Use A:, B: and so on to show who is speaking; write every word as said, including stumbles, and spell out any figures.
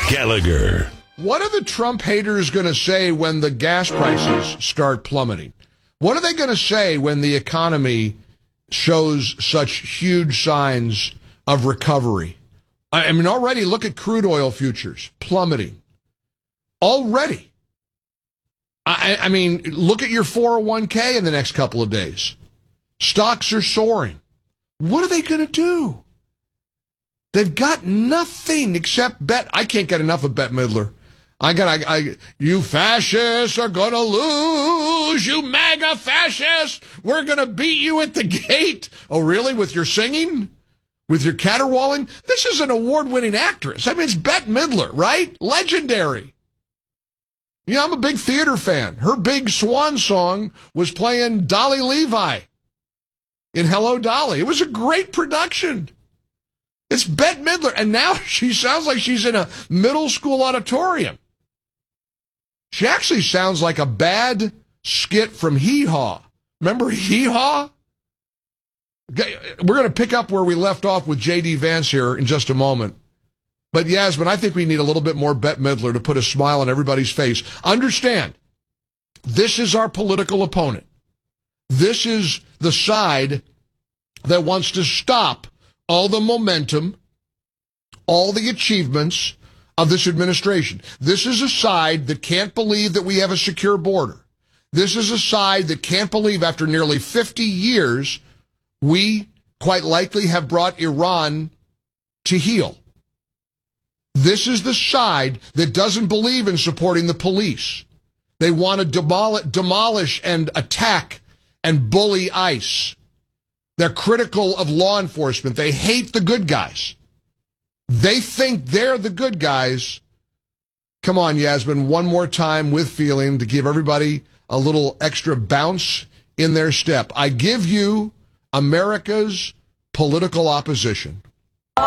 A: Gallagher.
B: What are the Trump haters going to say when the gas prices start plummeting? What are they going to say when the economy shows such huge signs of recovery? I mean, already look at crude oil futures plummeting. Already. I, I mean, look at your four oh one k in the next couple of days. Stocks are soaring. What are they going to do? They've got nothing except bet. I can't get enough of Bette Midler. I got, I, I, you fascists are going to lose, you MAGA fascists. We're going to beat you at the gate. Oh, really? With your singing? With your caterwauling? This is an award-winning actress. I mean, it's Bette Midler, right? Legendary. You know, I'm a big theater fan. Her big swan song was playing Dolly Levi in Hello, Dolly. It was a great production. It's Bette Midler, and now she sounds like she's in a middle school auditorium. She actually sounds like a bad skit from Hee Haw. Remember Hee Haw? We're going to pick up where we left off with J D Vance here in just a moment. But Yasmin, I think we need a little bit more Bette Midler to put a smile on everybody's face. Understand, this is our political opponent. This is the side that wants to stop all the momentum, all the achievements of this administration. This is a side that can't believe that we have a secure border. This is a side that can't believe after nearly fifty years, we quite likely have brought Iran to heel. This is the side that doesn't believe in supporting the police. They want to demolish, demolish and attack and bully ICE. They're critical of law enforcement. They hate the good guys. They think they're the good guys. Come on, Yasmin, one more time with feeling to give everybody a little extra bounce in their step. I give you America's political opposition.